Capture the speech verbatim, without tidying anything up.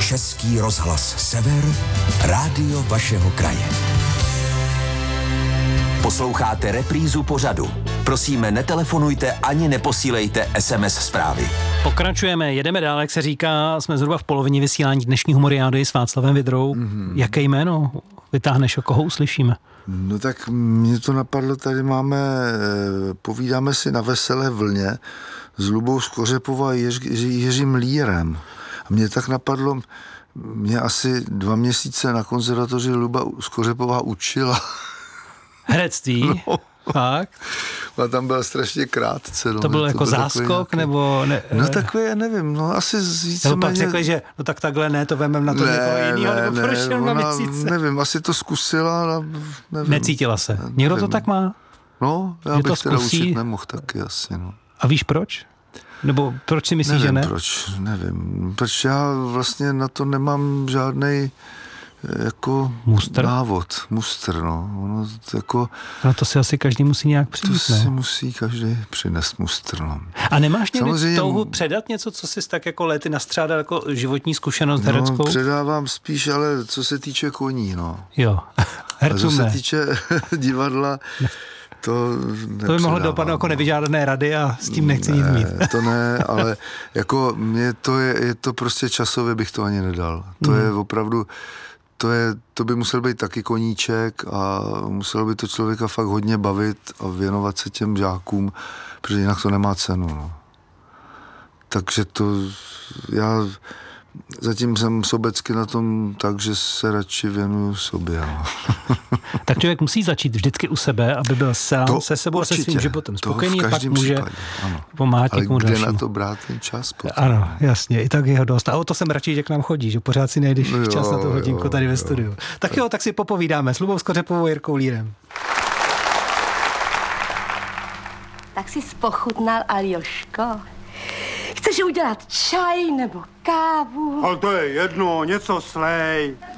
Český rozhlas Sever, rádio vašeho kraje. Posloucháte reprízu pořadu. Prosíme, netelefonujte ani neposílejte es em es zprávy. Pokračujeme, jedeme dál, jak se říká, jsme zhruba v polovině vysílání dnešní humoriády s Václavem Vidrou. Mm-hmm. Jaké jméno vytáhneš, o koho uslyšíme? No tak mě to napadlo, tady máme, povídáme si na Veselé vlně s Lubou Skořepovou a Jiř, Jiřím Lírem. A mě tak napadlo, mě asi dva měsíce na konzervatoři Luba Skořepová učila. Herectví? No. Tak. A tam byla strašně krátce. No. To byl to jako byl záskok, nějaký... nebo... Ne, no takový, já nevím, no asi více... Nebo pak řekli, že no tak takhle ne, to vemem na to ne, někoho jiného, nebo ne, proč jenom na měsíce? Nevím, asi to zkusila, nevím. Necítila se. Někdo to tak má? No, já že bych teda učit nemohl taky asi, no. A víš proč? Nebo proč si myslíš, nevím, že ne? proč, nevím. Proč já vlastně na to nemám žádnej jako mustr? návod, mustr, no. Ono jako... Ale to si asi každý musí nějak přijít, To ne? si musí každý přinést mustr, no. A nemáš někdy Samozřejmě... touhu předat něco, co jsi tak jako léty nastřádal jako životní zkušenost no, hereckou? předávám spíš, ale co se týče koní, no. Jo, hercům A co ne. se týče divadla, to To by mohlo dopadnout jako nevyžádané rady a s tím nechci nic mít. To ne, ale jako mě to je, je to prostě časově bych to ani nedal. To hmm. je opravdu, to je, to by musel být taky koníček a muselo by to člověka fakt hodně bavit a věnovat se těm žákům, protože jinak to nemá cenu, no. Takže to, já zatím jsem sobecky na tom tak, že se radši věnuju sobě. No. Tak člověk musí začít vždycky u sebe, aby byl sám to se sebou určitě, a se svým životem spokojený, pak může případě, pomáhat ale někomu kde dalšímu. na to brát ten čas potom? Ano, jasně, i tak je ho dost. A o to jsem radši, že k nám chodí, že pořád si nejdeš no čas na tu hodinku jo, tady ve jo. studiu. Tak jo, tak si popovídáme s Lubou Skořepovou a Jirkou Lírem. Tak si spochutnal, Aljoško. Chceš udělat čaj nebo kávu? Ale to je jedno, něco slej.